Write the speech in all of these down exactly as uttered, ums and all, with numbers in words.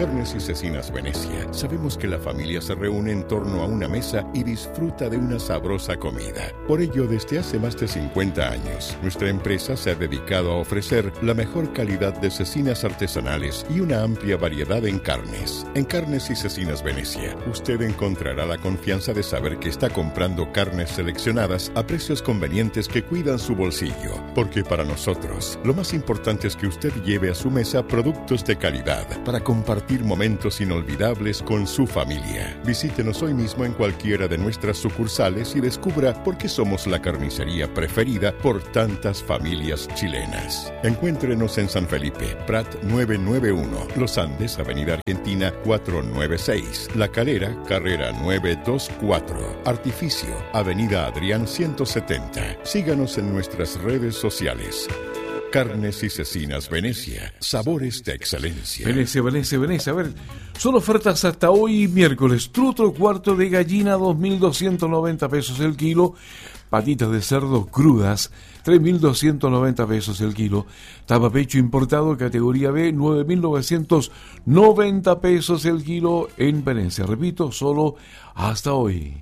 Carnes y Cecinas Venecia sabemos que la familia se reúne en torno a una mesa y disfruta de una sabrosa comida. Por ello, desde hace más de cincuenta años, nuestra empresa se ha dedicado a ofrecer la mejor calidad de cecinas artesanales y una amplia variedad en carnes. En Carnes y Cecinas Venecia, usted encontrará la confianza de saber que está comprando carnes seleccionadas a precios convenientes que cuidan su bolsillo. Porque para nosotros, lo más importante es que usted lleve a su mesa productos de calidad para compartir momentos inolvidables con su familia. Visítenos hoy mismo en cualquiera de nuestras sucursales y descubra por qué somos la carnicería preferida por tantas familias chilenas. Encuéntrenos en San Felipe, Prat novecientos noventa y uno, Los Andes, Avenida Argentina cuatrocientos noventa y seis, La Calera, Carrera novecientos veinticuatro, Artificio, Avenida Adrián ciento setenta. Síganos en nuestras redes sociales. Carnes y Cecinas Venecia, sabores de excelencia. Venecia, Venecia, Venecia. A ver, son ofertas hasta hoy miércoles. Trutro cuarto de gallina, dos mil doscientos noventa pesos el kilo. Patitas de cerdo crudas, tres mil doscientos noventa pesos el kilo. Tapa pecho importado, categoría B, nueve mil novecientos noventa pesos el kilo en Venecia. Repito, solo hasta hoy.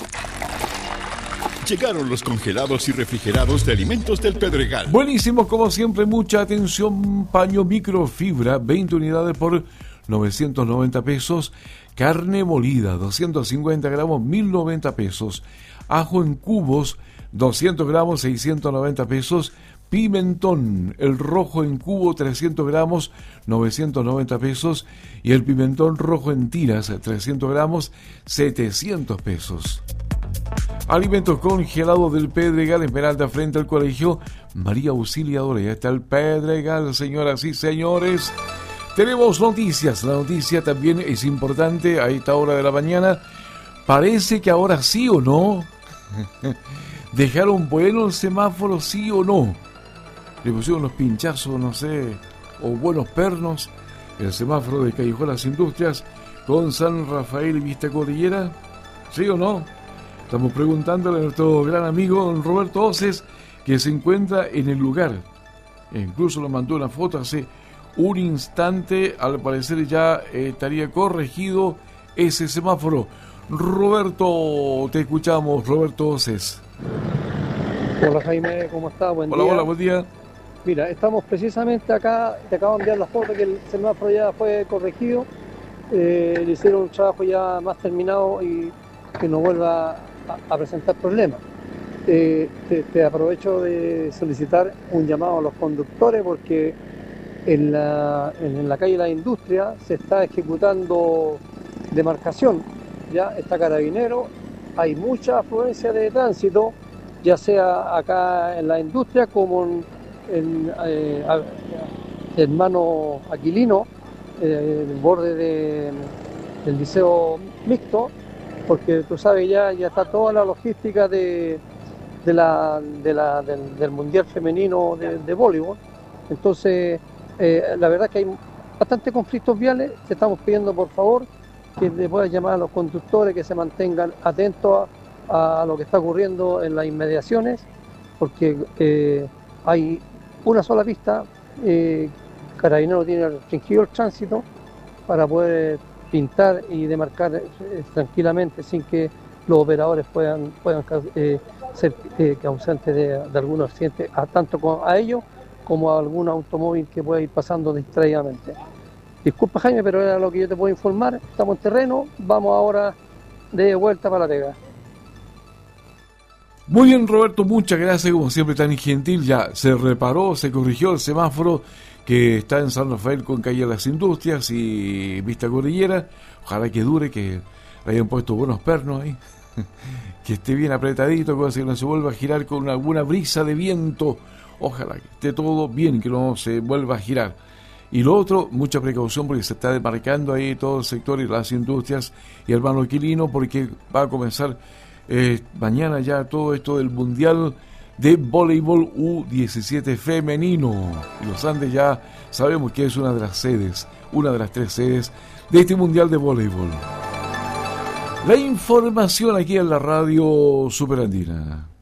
Llegaron los congelados y refrigerados de Alimentos del Pedregal. Buenísimo, como siempre, mucha atención. Paño microfibra, veinte unidades por novecientos noventa pesos. Carne molida, doscientos cincuenta gramos, mil noventa pesos. Ajo en cubos, doscientos gramos, seiscientos noventa pesos. Pimentón, el rojo en cubo, trescientos gramos, novecientos noventa pesos. Y el pimentón rojo en tiras, trescientos gramos, setecientos pesos. Alimentos congelados del Pedregal, Esmeralda, frente al colegio María Auxiliadora. Ya está el Pedregal, señoras y señores. Tenemos noticias. La noticia también es importante a esta hora de la mañana. Parece que ahora sí o no. ¿Dejaron bueno el semáforo, sí o no? Le pusieron unos pinchazos, no sé, o buenos pernos. El semáforo de Callejón Las Industrias con San Rafael y Vista Cordillera. ¿Sí o no? Estamos preguntándole a nuestro gran amigo don Roberto Oces, que se encuentra en el lugar. E incluso nos mandó una foto hace un instante. Al parecer ya eh, estaría corregido ese semáforo. Roberto, te escuchamos, Roberto Oces. Hola Jaime, ¿cómo estás? Buen hola, día. Hola, buen día. Mira, estamos precisamente acá, te acabo de enviar la foto que el semáforo ya fue corregido. Eh, le hicieron un trabajo ya más terminado y que no vuelva a, a presentar problemas. Eh, te, te aprovecho de solicitar un llamado a los conductores porque en la, en la calle La Industria se está ejecutando demarcación, ya está Carabinero, hay mucha afluencia de tránsito, ya sea acá en La Industria como en, en eh, Hermano Aquilino, eh, en el borde de, del Liceo Mixto, porque tú sabes ya, ya está toda la logística de, de la, de la, del, del Mundial Femenino de, de Voleibol. Entonces, eh, la verdad que hay bastantes conflictos viales. Te estamos pidiendo, por favor, que le puedas llamar a los conductores que se mantengan atentos a, a lo que está ocurriendo en las inmediaciones, porque eh, hay una sola pista, eh, Carabinero tiene restringido el tránsito para poder pintar y demarcar eh, tranquilamente sin que los operadores puedan, puedan eh, ser eh, causantes de, de algunos accidentes, a, tanto con, a ellos como a algún automóvil que pueda ir pasando distraídamente. Disculpa Jaime, pero era lo que yo te puedo informar. Estamos en terreno, vamos ahora de vuelta para la pega. Muy bien, Roberto, muchas gracias, como siempre tan gentil. Ya se reparó, se corrigió el semáforo que está en San Rafael con calle Las Industrias y Vista Cordillera. Ojalá que dure, que le hayan puesto buenos pernos ahí, que esté bien apretadito, cosa que no se vuelva a girar con alguna brisa de viento. Ojalá que esté todo bien, que no se vuelva a girar. Y lo otro, mucha precaución porque se está demarcando ahí todo el sector y Las Industrias y Hermano Aquilino, porque va a comenzar eh, mañana ya todo esto del Mundial de Voleibol U diecisiete femenino. Y los Andes ya sabemos que es una de las sedes, una de las tres sedes de este Mundial de Voleibol. La información aquí en la radio Superandina.